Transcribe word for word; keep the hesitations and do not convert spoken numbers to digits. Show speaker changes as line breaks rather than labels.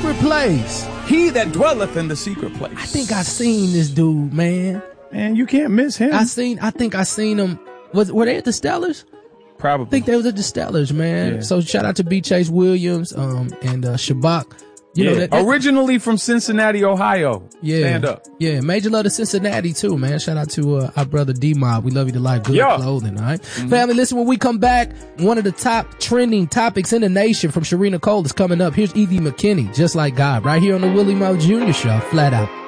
secret place.
He that dwelleth in the secret place.
I think I seen this dude, man.
Man, you can't miss him.
I seen, I think I seen him. Was, were they at the Stellars?
Probably.
I think they was at the Stellars, man.
Yeah.
So shout out to B. Chase Williams, um, and, uh, Shabak. You
yeah.
know, that, that,
originally from Cincinnati, Ohio.
Yeah.
Stand up.
Yeah. Major love to Cincinnati too, man. Shout out to, uh, our brother D-Mob. We love you to life. Good
yeah.
clothing, all right? Mm-hmm. Family, listen, when we come back, one of the top trending topics in the nation from Sharina Cole is coming up. Here's Evie McKinney, Just Like God, right here on the Willie Mo Junior Show, flat out.